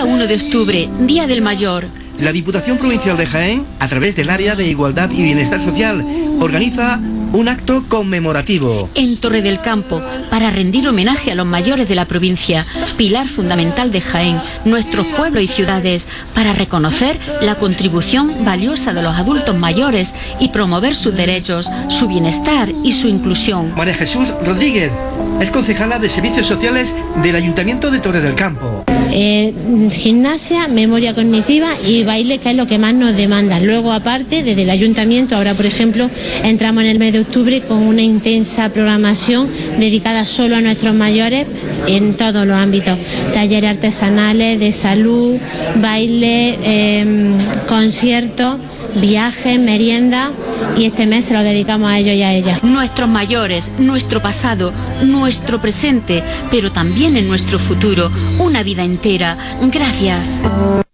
1 de octubre, Día del Mayor. La Diputación Provincial de Jaén, a través del Área de Igualdad y Bienestar Social, organiza un acto conmemorativo en Torre del Campo, para rendir homenaje a los mayores de la provincia, pilar fundamental de Jaén, nuestros pueblos y ciudades, para reconocer la contribución valiosa de los adultos mayores y promover sus derechos, su bienestar y su inclusión. María Jesús Rodríguez es concejala de Servicios Sociales del Ayuntamiento de Torre del Campo. Gimnasia, memoria cognitiva y baile, que es lo que más nos demandan. Luego, aparte, desde el ayuntamiento, ahora por ejemplo, entramos en el mes de octubre con una intensa programación dedicada solo a nuestros mayores en todos los ámbitos: talleres artesanales, de salud, baile, conciertos, viajes, meriendas, y este mes se lo dedicamos a ellos y a ellas. Nuestros mayores, nuestro pasado, nuestro presente, pero también en nuestro futuro, una vida entera. Gracias.